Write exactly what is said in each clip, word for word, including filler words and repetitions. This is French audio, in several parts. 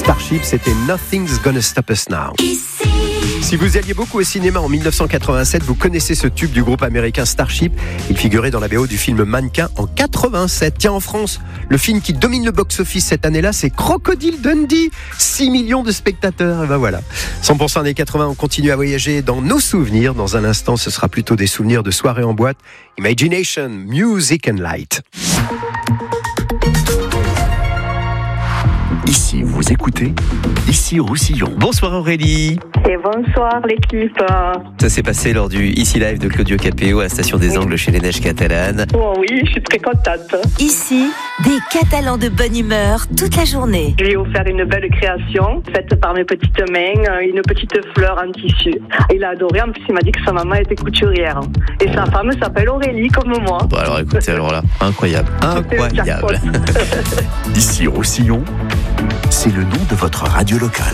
Starship, c'était Nothing's Gonna Stop Us Now. Si vous alliez beaucoup au cinéma en dix-neuf cent quatre-vingt-sept, vous connaissez ce tube du groupe américain Starship. Il figurait dans la B O du film Mannequin en quatre-vingt-sept. Tiens, en France, le film qui domine le box-office cette année-là, c'est Crocodile Dundee. six millions de spectateurs, et ben voilà. cent pour cent années quatre-vingts, on continue à voyager dans nos souvenirs. Dans un instant, ce sera plutôt des souvenirs de soirées en boîte. Imagination, Music and Light. Ici, vous écoutez, ici Roussillon. Bonsoir Aurélie. Et bonsoir l'équipe. Ça s'est passé lors du Ici Live de Claudio Capéo à la Station des Angles chez les Neiges Catalanes. Oh oui, je suis très contente. Ici, des Catalans de bonne humeur toute la journée. Je lui ai offert une belle création faite par mes petites mains, une petite fleur en tissu. Il a adoré, en plus il m'a dit que sa maman était couturière. Et sa femme s'appelle Aurélie comme moi. Bon alors écoutez, alors là, incroyable, incroyable. Ici Roussillon, c'est le nom de votre radio locale.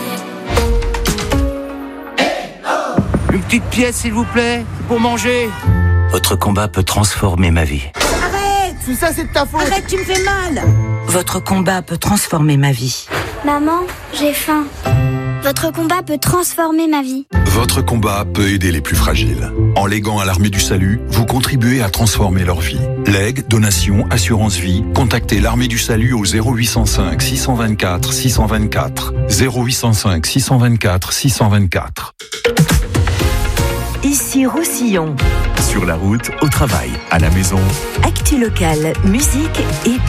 Une petite pièce, s'il vous plaît, pour manger. Votre combat peut transformer ma vie. Arrête! Tout ça, c'est de ta faute. Arrête, tu me fais mal. Votre combat peut transformer ma vie. Maman, j'ai faim. Votre combat peut transformer ma vie. Votre combat peut aider les plus fragiles. En léguant à l'Armée du Salut, vous contribuez à transformer leur vie. Legs, donations, assurance vie, contactez l'Armée du Salut au zéro huit cent cinq six cent vingt-quatre six cent vingt-quatre. zéro huit cent cinq six cent vingt-quatre six cent vingt-quatre. Ici Roussillon. Sur la route, au travail, à la maison. Actu locale, musique et